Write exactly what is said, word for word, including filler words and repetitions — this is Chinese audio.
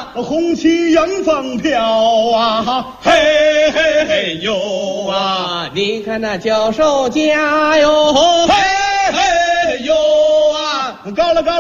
红旗远方飘啊，嘿嘿嘿呦啊！ 你看那教授家哟， 嘿嘿呦啊！高了高了。